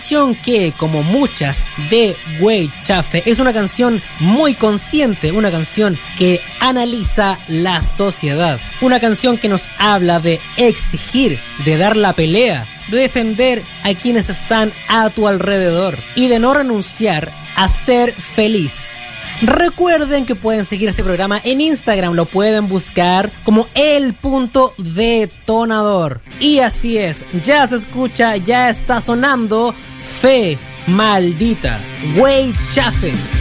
canción que, como muchas de Weichafe, es una canción muy consciente, una canción que analiza la sociedad, una canción que nos habla de exigir, de dar la pelea, de defender a quienes están a tu alrededor y de no renunciar a ser feliz. Recuerden que pueden seguir este programa en Instagram, lo pueden buscar como el.detonador. Y así es, ya se escucha, ya está sonando Fe Maldita, Weichafe.